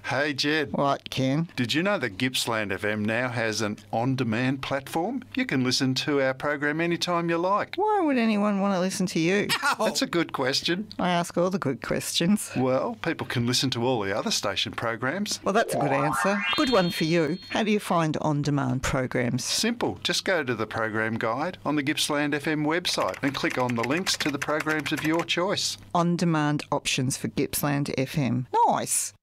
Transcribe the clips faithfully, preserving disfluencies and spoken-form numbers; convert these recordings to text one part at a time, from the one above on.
Hey, Jed. What, Ken? Did you know that Gippsland F M now has an on-demand platform? You can listen to our program anytime you like. Why would anyone want to listen to you? Ow. That's a good question. I ask all the good questions. Well, people can listen to all the other station programs. Well, that's a good answer. Good one for you. How do you find on-demand programs? Simple. Just go to the program guide on the Gippsland F M website and click on the links to the programs of your choice. On-demand options for Gippsland F M. Nice.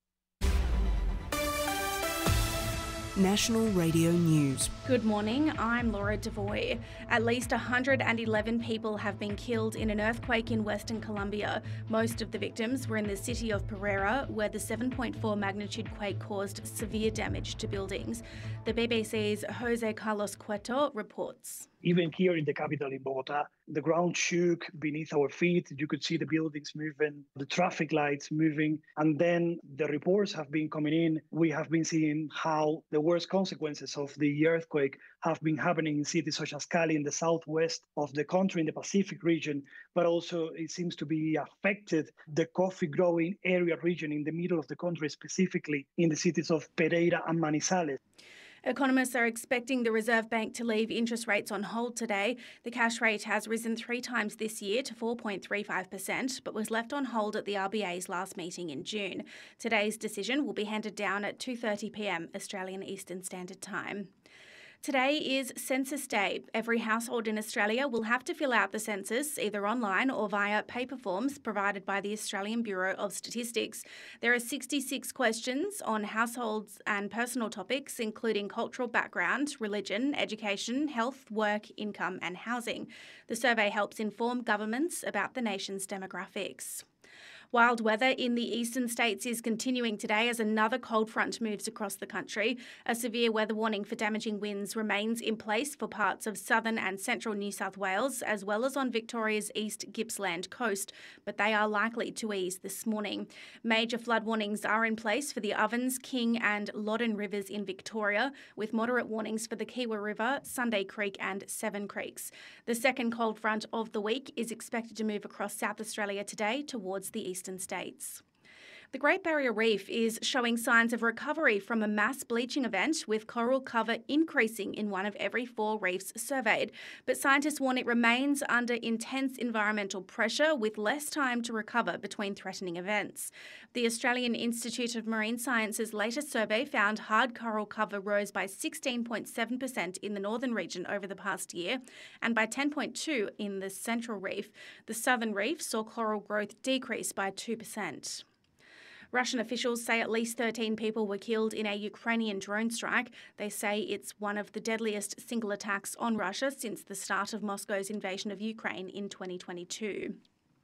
National Radio News. Good morning, I'm Laura Devoy. At least one hundred eleven people have been killed in an earthquake in Western Colombia. Most of the victims were in the city of Pereira, where the seven point four magnitude quake caused severe damage to buildings. The B B C's Jose Carlos Cueto reports. Even here in the capital in Bogota, the ground shook beneath our feet. You could see the buildings moving, the traffic lights moving. And then the reports have been coming in. We have been seeing how the worst consequences of the earthquake have been happening in cities such as Cali in the southwest of the country, in the Pacific region, but also it seems to be affected the coffee growing area region in the middle of the country, specifically in the cities of Pereira and Manizales. Economists are expecting the Reserve Bank to leave interest rates on hold today. The cash rate has risen three times this year to four point three five percent, but was left on hold at the R B A's last meeting in June. Today's decision will be handed down at two thirty p m Australian Eastern Standard Time. Today is Census Day. Every household in Australia will have to fill out the census either online or via paper forms provided by the Australian Bureau of Statistics. There are sixty-six questions on households and personal topics, including cultural background, religion, education, health, work, income and housing. The survey helps inform governments about the nation's demographics. Wild weather in the eastern states is continuing today as another cold front moves across the country. A severe weather warning for damaging winds remains in place for parts of southern and central New South Wales, as well as on Victoria's East Gippsland coast, but they are likely to ease this morning. Major flood warnings are in place for the Ovens, King and Loddon rivers in Victoria, with moderate warnings for the Kiewa River, Sunday Creek and Seven Creeks. The second cold front of the week is expected to move across South Australia today towards the eastern states. The Great Barrier Reef is showing signs of recovery from a mass bleaching event, with coral cover increasing in one of every four reefs surveyed. But scientists warn it remains under intense environmental pressure, with less time to recover between threatening events. The Australian Institute of Marine Science's latest survey found hard coral cover rose by sixteen point seven percent in the northern region over the past year and by ten point two percent in the central reef. The southern reef saw coral growth decrease by two percent. Russian officials say at least thirteen people were killed in a Ukrainian drone strike. They say it's one of the deadliest single attacks on Russia since the start of Moscow's invasion of Ukraine in twenty twenty-two.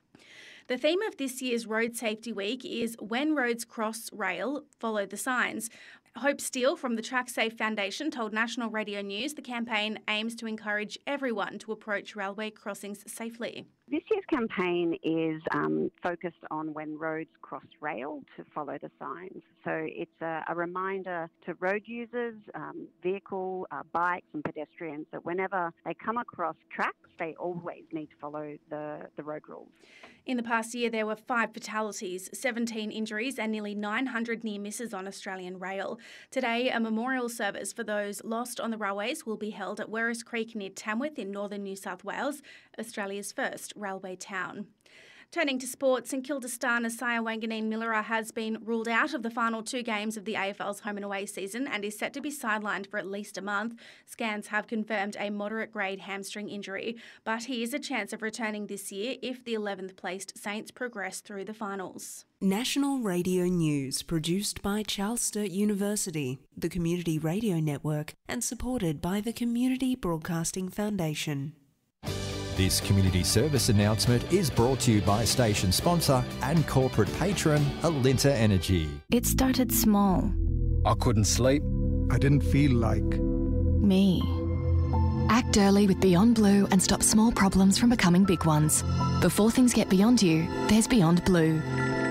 The theme of this year's Road Safety Week is When Roads Cross Rail, Follow the Signs. Hope Steele from the TrackSafe Foundation told National Radio News the campaign aims to encourage everyone to approach railway crossings safely. This year's campaign is um, focused on when roads cross rail, to follow the signs. So it's a, a reminder to road users, um, vehicle, uh, bikes and pedestrians that whenever they come across tracks, they always need to follow the, the road rules. In the past year, there were five fatalities, seventeen injuries and nearly nine hundred near misses on Australian rail. Today, a memorial service for those lost on the railways will be held at Werris Creek near Tamworth in northern New South Wales, Australia's first railway town. Turning to sport, St Kilda star Nasiah Wanganeen-Millera has been ruled out of the final two games of the A F L's home and away season and is set to be sidelined for at least a month. Scans have confirmed a moderate-grade hamstring injury, but he is a chance of returning this year if the eleventh placed Saints progress through the finals. National Radio News, produced by Charles Sturt University, the Community Radio Network, and supported by the Community Broadcasting Foundation. This community service announcement is brought to you by station sponsor and corporate patron Alinta Energy. It started small. I couldn't sleep. I didn't feel like me. Act early with Beyond Blue and stop small problems from becoming big ones. Before things get beyond you, there's Beyond Blue.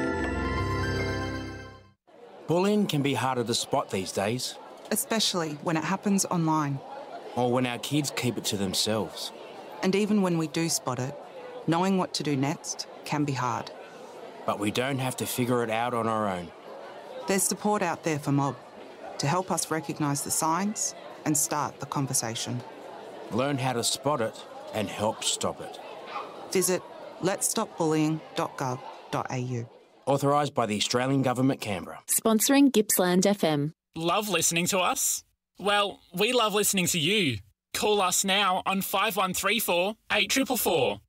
Bullying can be harder to spot these days. Especially when it happens online. Or when our kids keep it to themselves. And even when we do spot it, knowing what to do next can be hard. But we don't have to figure it out on our own. There's support out there for Mob to help us recognise the signs and start the conversation. Learn how to spot it and help stop it. Visit lets stop bullying dot gov dot a u. Authorised by the Australian Government, Canberra. Sponsoring Gippsland F M. Love listening to us? Well, we love listening to you. Call us now on five one three four, eight four four four.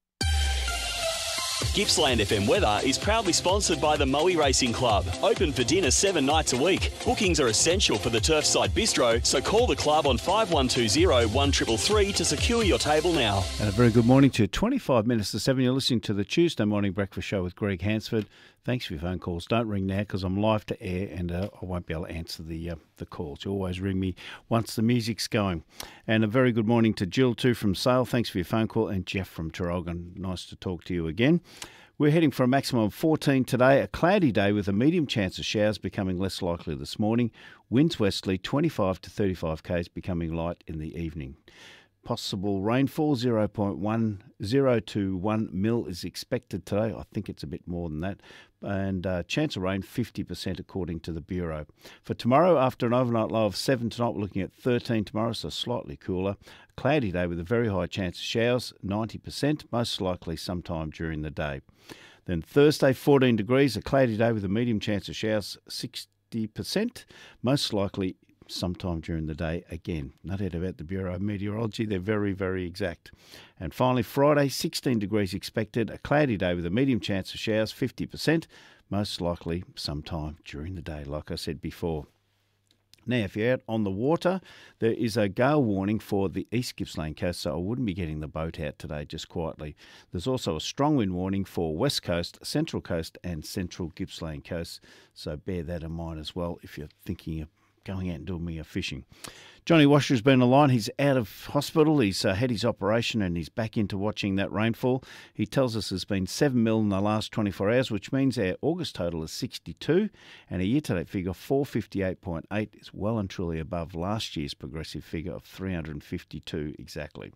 Gippsland F M weather is proudly sponsored by the Moe Racing Club. Open for dinner seven nights a week. Bookings are essential for the Turfside Bistro, so call the club on five one two zero, one three three three to secure your table now. And a very good morning to you. twenty-five minutes to seven. You're listening to the Tuesday Morning Breakfast Show with Greg Hansford. Thanks for your phone calls. Don't ring now because I'm live to air and uh, I won't be able to answer the uh, the calls. You always ring me once the music's going. And a very good morning to Jill too from Sale. Thanks for your phone call. And Jeff from Traralgon. Nice to talk to you again. We're heading for a maximum of fourteen today. A cloudy day with a medium chance of showers becoming less likely this morning. Winds westerly twenty-five to thirty-five k's becoming light in the evening. Possible rainfall zero point one zero to one mil is expected today. I think it's a bit more than that. And uh, chance of rain fifty percent according to the Bureau. For tomorrow, after an overnight low of seven tonight, we're looking at thirteen tomorrow, so slightly cooler. A cloudy day with a very high chance of showers, ninety percent, most likely sometime during the day. Then Thursday, fourteen degrees, a cloudy day with a medium chance of showers, sixty percent, most likely sometime during the day again. No doubt about the Bureau of Meteorology, they're very, very exact. And finally, Friday, sixteen degrees expected, a cloudy day with a medium chance of showers, fifty percent, most likely sometime during the day, like I said before. Now, if you're out on the water, there is a gale warning for the East Gippsland coast, so I wouldn't be getting the boat out today, just quietly. There's also a strong wind warning for West Coast, Central Coast and Central Gippsland coast, so bear that in mind as well if you're thinking of going out and doing me a fishing. Johnny Washer has been aligned. He's out of hospital. He's uh, had his operation and he's back into watching that rainfall. He tells us there's been seven mil in the last twenty-four hours, which means our August total is sixty-two, and a year-to-date figure four fifty-eight point eight is well and truly above last year's progressive figure of three hundred fifty-two exactly.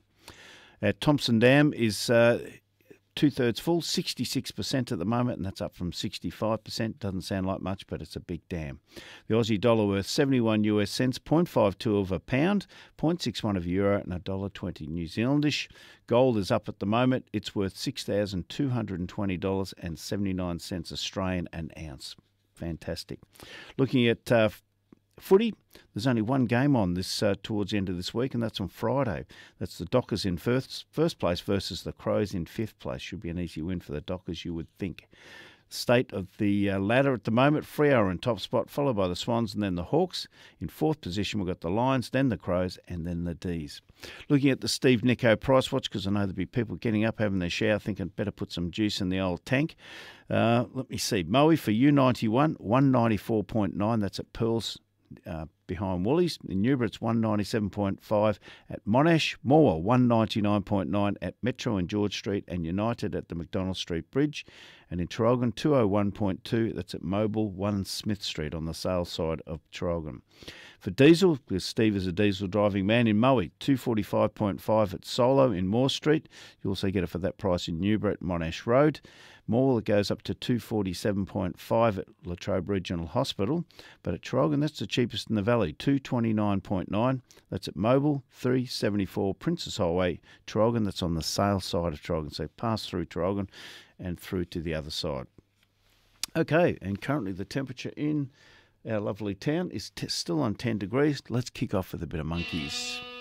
At Thompson Dam is uh, two-thirds full, sixty-six percent at the moment, and that's up from sixty-five percent. Doesn't sound like much, but it's a big dam. The Aussie dollar worth seventy-one US cents, zero point five two of a pound, zero point six one of a euro, and one dollar twenty New Zealandish. Gold is up at the moment. It's worth six thousand two hundred twenty dollars and seventy-nine cents Australian an ounce. Fantastic. Looking at uh, footy, there's only one game on this uh, towards the end of this week, and that's on Friday. That's the Dockers in first, first place versus the Crows in fifth place. Should be an easy win for the Dockers, you would think. State of the uh, ladder at the moment, Freo in top spot, followed by the Swans and then the Hawks. In fourth position, we've got the Lions, then the Crows, and then the D's. Looking at the Steve Nico price watch, because I know there'll be people getting up, having their shower, thinking better put some juice in the old tank. Uh, let me see. Moe for U ninety-one, one ninety-four point nine. That's at Pearls. Uh, behind Woolies. In Newborough, it's one ninety-seven point five at Monash. Morwell, one ninety-nine point nine at Metro and George Street, and United at the McDonald Street Bridge. And in Traralgon, two oh one point two, that's at Mobile, one Smith Street on the sales side of Traralgon. For diesel, because Steve is a diesel driving man, in Moe, two forty-five point five at Solo in Moore Street. You also get it for that price in Newborough at Monash Road. Morwell, it goes up to two forty-seven point five at Latrobe Regional Hospital. But at Traralgon, that's the cheapest in the valley, two twenty-nine point nine. That's at Mobile, three seventy-four Princess Highway, Traralgon. That's on the sales side of Traralgon. So pass through Traralgon and through to the other side. Okay, and currently the temperature in our lovely town is t- still on ten degrees. Let's kick off with a bit of Monkeys.